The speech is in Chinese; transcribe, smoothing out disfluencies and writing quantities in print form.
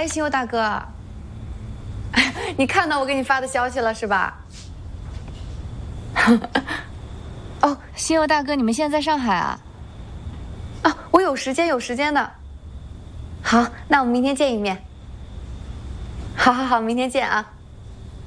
星佑大哥，你看到我给你发的消息了是吧？ 哦，星佑大哥，你们现在在上海啊？ 啊，我有时间的。好，那我们明天见一面。好，明天见啊。